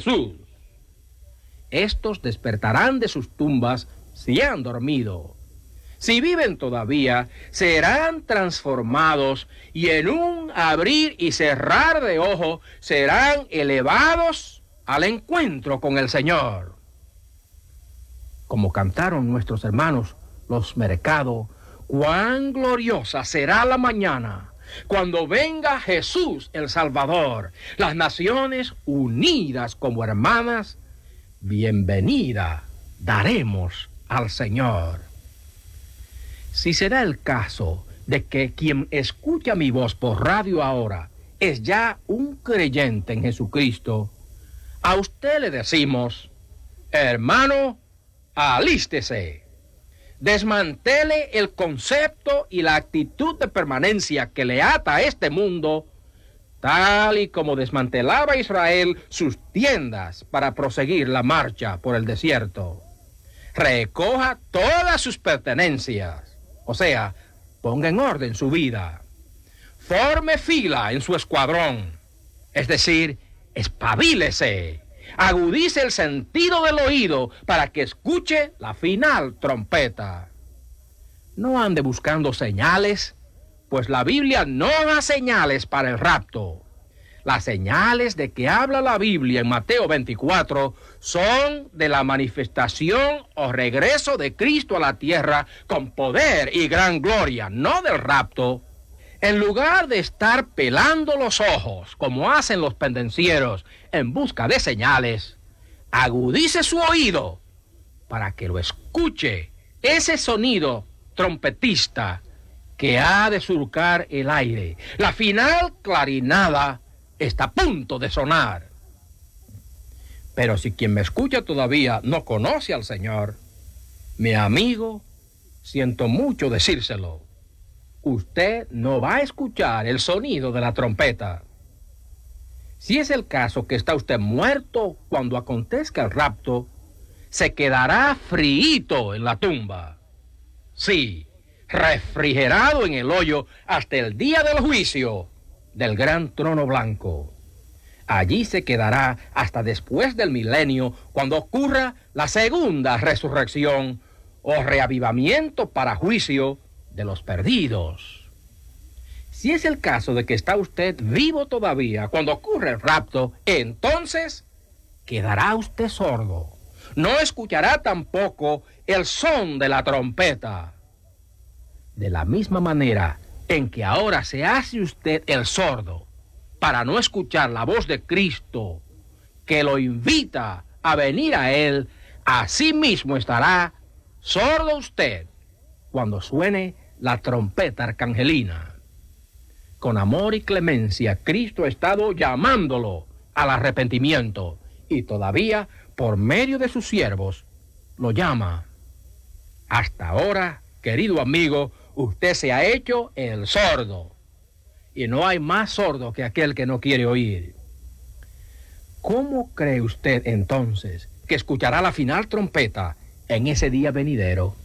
Jesús. Estos despertarán de sus tumbas si han dormido. Si viven todavía, serán transformados y en un abrir y cerrar de ojos serán elevados al encuentro con el Señor. Como cantaron nuestros hermanos los Mercado, cuán gloriosa será la mañana cuando venga Jesús el Salvador, las naciones unidas como hermanas, bienvenida daremos al Señor. Si será el caso de que quien escucha mi voz por radio ahora es ya un creyente en Jesucristo, a usted le decimos, hermano, alístese. Desmantele el concepto y la actitud de permanencia que le ata a este mundo, tal y como desmantelaba Israel sus tiendas para proseguir la marcha por el desierto. Recoja todas sus pertenencias, o sea, ponga en orden su vida. Forme fila en su escuadrón, es decir, espabilese. Agudice el sentido del oído para que escuche la final trompeta. No ande buscando señales, pues la Biblia no da señales para el rapto. Las señales de que habla la Biblia en Mateo 24 son de la manifestación o regreso de Cristo a la tierra con poder y gran gloria, no del rapto. En lugar de estar pelando los ojos, como hacen los pendencieros en busca de señales, agudice su oído para que lo escuche ese sonido trompetista que ha de surcar el aire. La final clarinada está a punto de sonar. Pero si quien me escucha todavía no conoce al Señor, mi amigo, siento mucho decírselo, usted no va a escuchar el sonido de la trompeta. Si es el caso que está usted muerto cuando acontezca el rapto, se quedará fríito en la tumba. Sí, refrigerado en el hoyo hasta el día del juicio del gran trono blanco. Allí se quedará hasta después del milenio, cuando ocurra la segunda resurrección o reavivamiento para juicio de los perdidos. Si es el caso de que está usted vivo todavía cuando ocurre el rapto, entonces quedará usted sordo. No escuchará tampoco el son de la trompeta. De la misma manera en que ahora se hace usted el sordo para no escuchar la voz de Cristo que lo invita a venir a Él, así mismo estará sordo usted cuando suene la trompeta arcangelina. Con amor y clemencia, Cristo ha estado llamándolo al arrepentimiento y todavía, por medio de sus siervos, lo llama. Hasta ahora, querido amigo, usted se ha hecho el sordo. Y no hay más sordo que aquel que no quiere oír. ¿Cómo cree usted entonces que escuchará la final trompeta en ese día venidero?